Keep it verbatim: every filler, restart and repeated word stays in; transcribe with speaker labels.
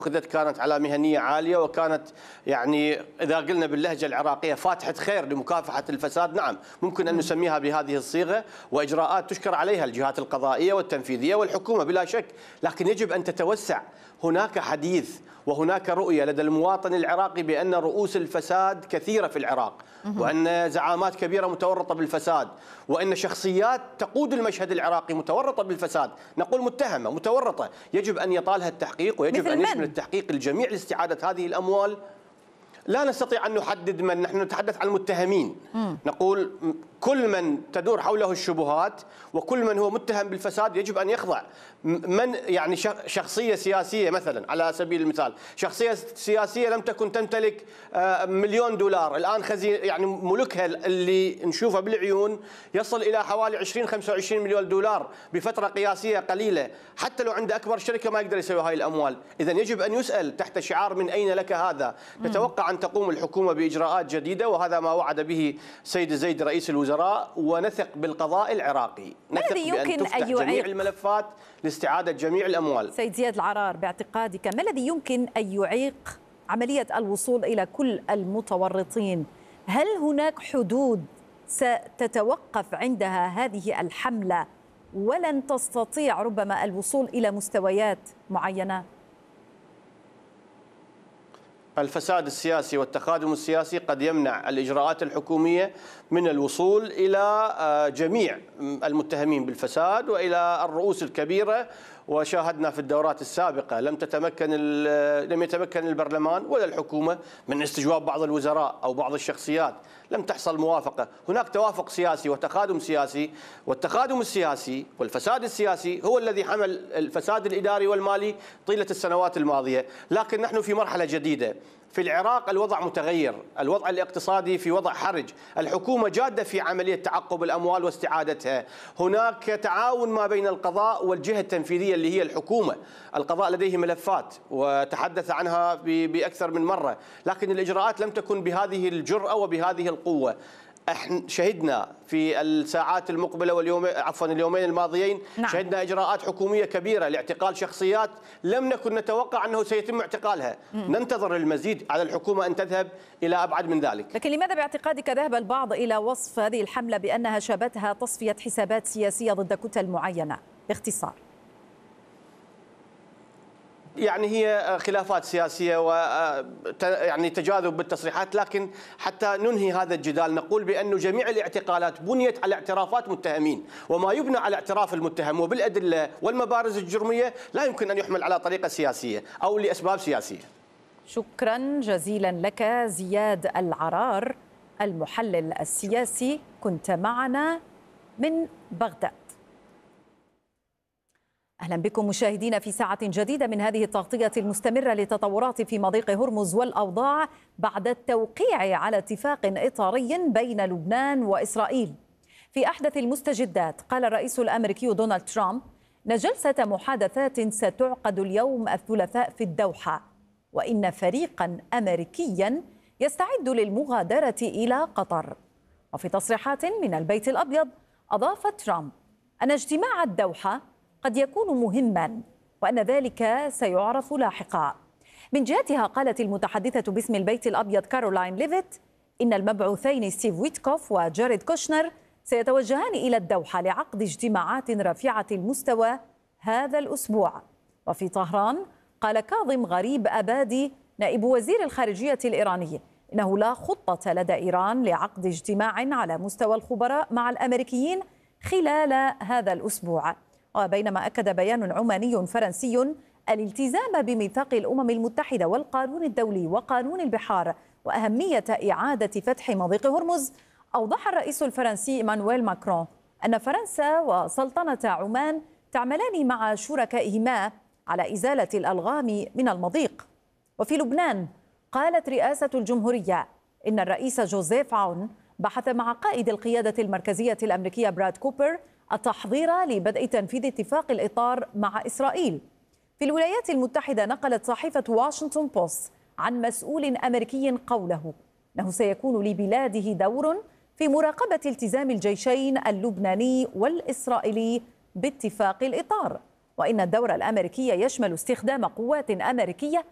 Speaker 1: أخذت كانت على مهنية عالية، وكانت يعني إذا قلنا باللهجة العراقية فاتحة خير لمكافحة الفساد. نعم، ممكن أن نسميها بهذه الصيغة، وإجراءات تشكر عليها الجهات القضائية والتنفيذية والحكومة بلا شك، لكن يجب أن تتوسع. هناك حديث وهناك رؤية لدى المواطن العراقي بأن رؤوس الفساد كثيرة في العراق، وأن زعامات كبيرة متورطة بالفساد، وأن شخصيات تقود المشهد العراقي متورطة بالفساد، نقول متهمة متورطة، يجب أن يطالها التحقيق، ويجب أن يشمل التحقيق الجميع لاستعادة هذه الأموال. لا نستطيع أن نحدد من، نحن نتحدث عن المتهمين. مم. نقول كل من تدور حوله الشبهات وكل من هو متهم بالفساد يجب أن يخضع. من يعني شخصية سياسية مثلا على سبيل المثال، شخصية سياسية لم تكن تمتلك مليون دولار، الآن خزي يعني ملكها اللي نشوفه بالعيون يصل إلى حوالي عشرين خمسة وعشرين مليون دولار بفترة قياسية قليلة، حتى لو عنده أكبر شركة ما يقدر يسوي هاي الأموال. إذن يجب أن يسأل تحت شعار من أين لك هذا. مم. نتوقع أن تقوم الحكومة بإجراءات جديدة، وهذا ما وعد به سيد زيد رئيس الوزراء، ونثق بالقضاء العراقي، نثق بأن تفتح جميع الملفات لاستعادة جميع الأموال.
Speaker 2: سيد زياد العرار، باعتقادك ما الذي يمكن أن يعيق عملية الوصول إلى كل المتورطين؟ هل هناك حدود ستتوقف عندها هذه الحملة ولن تستطيع ربما الوصول إلى مستويات معينة؟
Speaker 1: الفساد السياسي والتخاذل السياسي قد يمنع الإجراءات الحكومية من الوصول إلى جميع المتهمين بالفساد وإلى الرؤوس الكبيرة. وشاهدنا في الدورات السابقة لم تتمكن لم يتمكن البرلمان ولا الحكومة من استجواب بعض الوزراء أو بعض الشخصيات، لم تحصل موافقة. هناك توافق سياسي وتخادم سياسي، والتخادم السياسي والفساد السياسي هو الذي حمل الفساد الإداري والمالي طيلة السنوات الماضية. لكن نحن في مرحلة جديدة في العراق، الوضع متغير، الوضع الاقتصادي في وضع حرج، الحكومة جادة في عملية تعقب الأموال واستعادتها، هناك تعاون ما بين القضاء والجهة التنفيذية اللي هي الحكومة. القضاء لديه ملفات وتحدث عنها بأكثر من مرة، لكن الإجراءات لم تكن بهذه الجرأة وبهذه القوة. احنا شهدنا في الساعات المقبله واليوم عفوا اليومين الماضيين، نعم. شهدنا اجراءات حكوميه كبيره لاعتقال شخصيات لم نكن نتوقع انه سيتم اعتقالها. مم. ننتظر المزيد، على الحكومه ان تذهب الى ابعد من ذلك.
Speaker 2: لكن لماذا باعتقادك ذهب البعض الى وصف هذه الحمله بانها شابتها تصفيه حسابات سياسيه ضد كتل معينه؟ باختصار.
Speaker 1: يعني هي خلافات سياسية و يعني تجاذب بالتصريحات، لكن حتى ننهي هذا الجدال نقول بأن جميع الاعتقالات بنيت على اعترافات متهمين، وما يبنى على اعتراف المتهم وبالأدلة والمبارز الجرمية لا يمكن أن يحمل على طريقة سياسية أو لأسباب سياسية.
Speaker 2: شكرا جزيلا لك زياد العرار المحلل السياسي، كنت معنا من بغداد. أهلا بكم مشاهدينا في ساعة جديدة من هذه التغطية المستمرة للتطورات في مضيق هرمز والأوضاع بعد التوقيع على اتفاق إطاري بين لبنان وإسرائيل. في أحدث المستجدات قال الرئيس الأمريكي دونالد ترامب إن جلسة محادثات ستعقد اليوم الثلاثاء في الدوحة، وإن فريقا أمريكيا يستعد للمغادرة إلى قطر. وفي تصريحات من البيت الأبيض أضاف ترامب أن اجتماع الدوحة قد يكون مهما وأن ذلك سيعرف لاحقا. من جهتها قالت المتحدثة باسم البيت الأبيض كارولاين ليفيت إن المبعوثين ستيف ويتكوف وجاريد كوشنر سيتوجهان إلى الدوحة لعقد اجتماعات رفيعة المستوى هذا الأسبوع. وفي طهران قال كاظم غريب أبادي نائب وزير الخارجية الإيراني إنه لا خطة لدى إيران لعقد اجتماع على مستوى الخبراء مع الأمريكيين خلال هذا الأسبوع. وبينما أكد بيان عماني فرنسي الالتزام بميثاق الأمم المتحدة والقانون الدولي وقانون البحار وأهمية إعادة فتح مضيق هرمز، أوضح الرئيس الفرنسي إيمانويل ماكرون أن فرنسا وسلطنة عمان تعملان مع شركائهما على إزالة الألغام من المضيق. وفي لبنان قالت رئاسة الجمهورية إن الرئيس جوزيف عون بحث مع قائد القيادة المركزية الأمريكية براد كوبر التحضير لبدء تنفيذ اتفاق الإطار مع إسرائيل. في الولايات المتحدة نقلت صحيفة واشنطن بوست عن مسؤول أمريكي قوله أنه سيكون لبلاده دور في مراقبة التزام الجيشين اللبناني والإسرائيلي باتفاق الإطار، وإن الدور الأمريكي يشمل استخدام قوات أمريكية